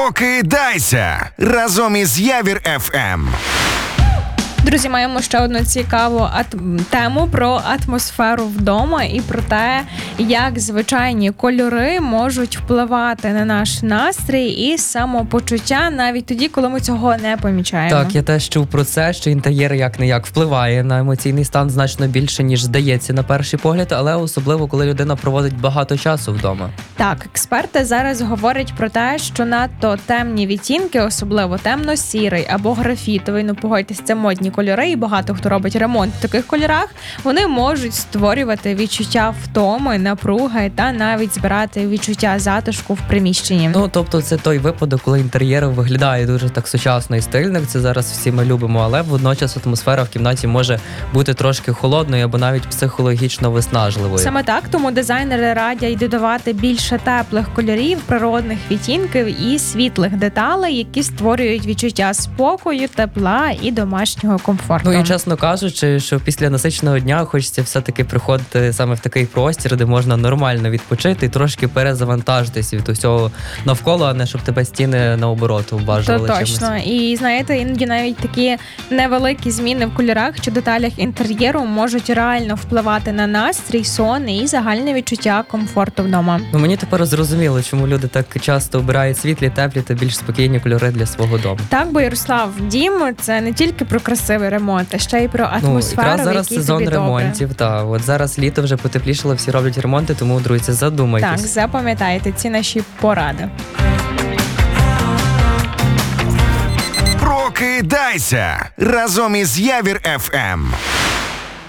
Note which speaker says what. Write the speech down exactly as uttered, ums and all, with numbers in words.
Speaker 1: Прокидайся разом із Явір еф ем.
Speaker 2: Друзі, маємо ще одну цікаву ат- тему про атмосферу вдома і про те, як звичайні кольори можуть впливати на наш настрій і самопочуття навіть тоді, коли ми цього не помічаємо.
Speaker 3: Так, я теж чув про це, що інтер'єр як-не-як впливає на емоційний стан значно більше, ніж здається на перший погляд, але особливо, коли людина проводить багато часу вдома.
Speaker 2: Так, експерти зараз говорять про те, що надто темні відтінки, особливо темно-сірий або графітовий, ну погодьтесь, це модні кольори, і багато хто робить ремонт в таких кольорах, вони можуть створювати відчуття втоми, напруги та навіть збирати відчуття затишку в приміщенні.
Speaker 3: Ну, тобто це той випадок, коли інтер'єр виглядає дуже так сучасно і стильно, це зараз всі ми любимо, але водночас атмосфера в кімнаті може бути трошки холодною або навіть психологічно виснажливою.
Speaker 2: Саме так, тому дизайнери радять додавати більше теплих кольорів, природних відтінків і світлих деталей, які створюють відчуття спокою, тепла і домашнього комфорту.
Speaker 3: Ну і чесно кажучи, що після насиченого дня хочеться все-таки приходити саме в такий простір, де можна нормально відпочити і трошки перезавантажитись від усього навколо, а не щоб тебе стіни наоборот обважували
Speaker 2: То
Speaker 3: чимось.
Speaker 2: точно. І знаєте, іноді навіть такі невеликі зміни в кольорах чи деталях інтер'єру можуть реально впливати на настрій, сон і загальне відчуття комфорту вдома.
Speaker 3: Ну мені тепер зрозуміло, чому люди так часто обирають світлі, теплі та більш спокійні кольори для свого дому.
Speaker 2: Так, бо Ярослав, дім – це не тільки про красивий ремонт, а ще й про
Speaker 3: Ну,
Speaker 2: атмосферу,
Speaker 3: якраз
Speaker 2: в
Speaker 3: зараз
Speaker 2: якій
Speaker 3: сезон
Speaker 2: тобі
Speaker 3: ремонтів, та от зараз літо вже потеплішало, всі роблять ремонти, тому, друзі,
Speaker 2: добре.
Speaker 3: задумайтесь.
Speaker 2: Так, запам'ятайте ці наші поради.
Speaker 1: Прокидайся разом із Явір еф ем.